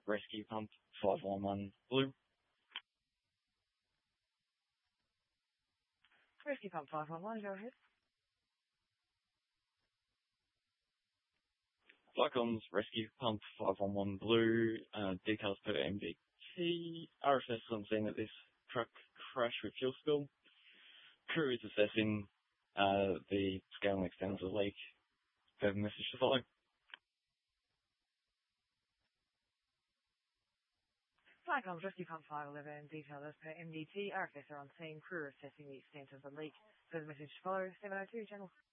Rescue Pump 511 Blue. Rescue Pump 511, go ahead. Flycom's Rescue Pump 511 Blue, details per MDT. RFS on scene at this truck crash with fuel spill. Crew is assessing the scale and extent of the leak. Further message to follow. Flycom's Rescue Pump 511, detailed as per MDT. RFS are on scene. Crew are assessing the extent of the leak. Further message to follow. 702 channel.